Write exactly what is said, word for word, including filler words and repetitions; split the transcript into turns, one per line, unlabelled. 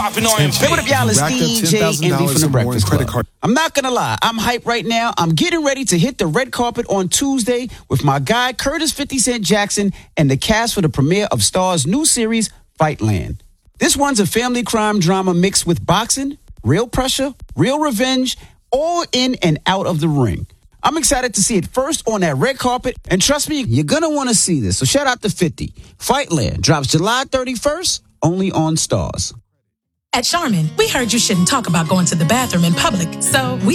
Popping on
Hey, what up, y'all? It's D J Envy from the Breakfast Club. I'm not gonna lie, I'm hyped right now. I'm getting ready to hit the red carpet on Tuesday with my guy Curtis fifty Cent Jackson and the cast for the premiere of Star's new series, Fightland. This one's a family crime drama mixed with boxing, real pressure, real revenge, all in and out of the ring. I'm excited to see it first on that red carpet, and trust me, you're gonna want to see this. So shout out to fifty. Fightland drops July thirty-first, only on Stars.
At Charmin, we heard you shouldn't talk about going to the bathroom in public, so we